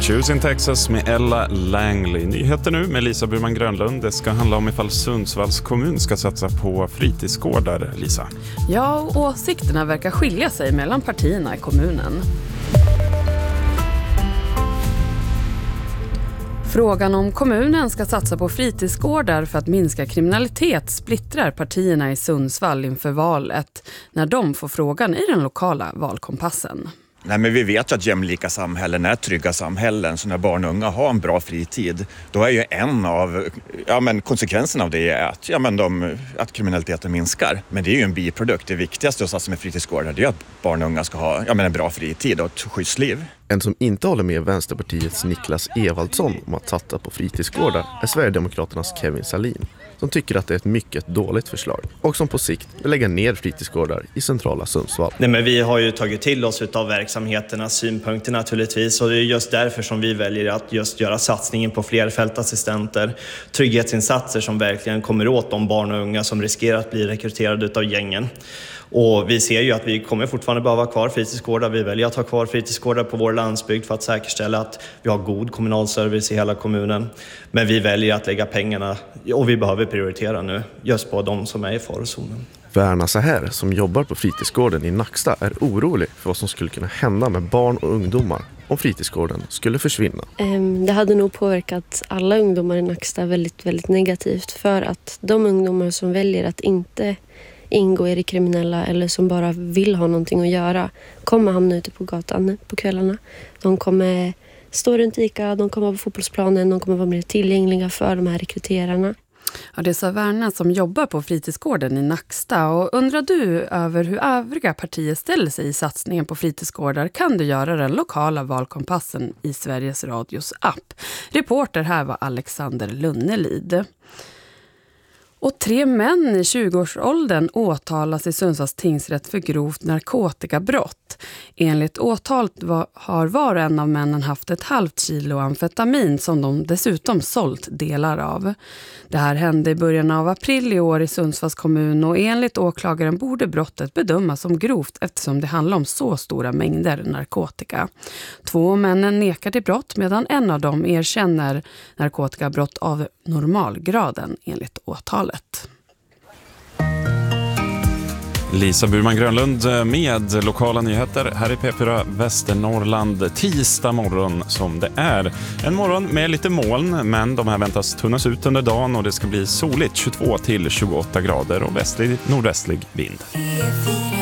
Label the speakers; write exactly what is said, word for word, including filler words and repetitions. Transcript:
Speaker 1: Choosing Texas med Ella Langley. Nyheter nu med Lisa Burman Grönlund. Det ska handla om ifall Sundsvalls kommun ska satsa på fritidsgårdar, Lisa.
Speaker 2: Ja, och åsikterna verkar skilja sig mellan partierna i kommunen. Frågan om kommunen ska satsa på fritidsgårdar för att minska kriminalitet splittrar partierna i Sundsvall inför valet när de får frågan i den lokala valkompassen.
Speaker 3: Nej, men vi vet ju att jämlika samhällen är trygga samhällen, så när barn och unga har en bra fritid, då är ju en av ja, men konsekvenserna av det är att, ja, men de, att kriminaliteten minskar. Men det är ju en biprodukt. Det viktigaste att satsa med fritidsgårdar det är att barn och unga ska ha ja, men en bra fritid och ett skyddsliv.
Speaker 4: En som inte håller med Vänsterpartiets Niklas Evaldsson om att satsa på fritidsgårdar är Sverigedemokraternas Kevin Salin, som tycker att det är ett mycket dåligt förslag och som på sikt vill lägga ner fritidsgårdar i centrala Sundsvall.
Speaker 5: Nej, men vi har ju tagit till oss av verksamheternas synpunkter naturligtvis, och det är just därför som vi väljer att just göra satsningen på fler fältassistenter, trygghetsinsatser som verkligen kommer åt de barn och unga som riskerar att bli rekryterade av gängen. Och vi ser ju att vi kommer fortfarande behöva kvar fritidsgårdar. Vi väljer att ha kvar fritidsgårdar på vår landsbygd för att säkerställa att vi har god kommunal service i hela kommunen. Men vi väljer att lägga pengarna, och vi behöver prioritera nu, just på de som är i farozonen.
Speaker 4: Värna så här, som jobbar på fritidsgården i Nacksta, är orolig för vad som skulle kunna hända med barn och ungdomar om fritidsgården skulle försvinna.
Speaker 6: Det hade nog påverkat alla ungdomar i Nacksta väldigt, väldigt negativt, för att de ungdomar som väljer att inte ingå i det kriminella eller som bara vill ha någonting att göra kommer hamna ute på gatan på kvällarna. De kommer stå runt Ica, de kommer vara på fotbollsplanen, de kommer vara mer tillgängliga för de här rekryterarna.
Speaker 2: Ja, det är så Värna som jobbar på fritidsgården i Nacksta. Och undrar du över hur övriga partier ställer sig i satsningen på fritidsgårdar kan du göra den lokala valkompassen i Sveriges Radios app. Reporter här var Alexander Lunnelid. Och tre män i tjugoårsåldern åtalas i Sundsvalls tingsrätt för grovt narkotikabrott. Enligt åtalet var, har var och en av männen haft ett halvt kilo amfetamin som de dessutom sålt delar av. Det här hände i början av april i år i Sundsvalls kommun, och enligt åklagaren borde brottet bedömas som grovt eftersom det handlar om så stora mängder narkotika. Två männen nekar till brott medan en av dem erkänner narkotikabrott av normalgraden enligt åtalet.
Speaker 1: Lisa Burman Grönlund med lokala nyheter här i P fyra Västernorrland tisdag morgon som det är. En morgon med lite moln, men de här väntas tunnas ut under dagen och det ska bli soligt, tjugotvå till tjugoåtta grader och västlig nordvästlig vind.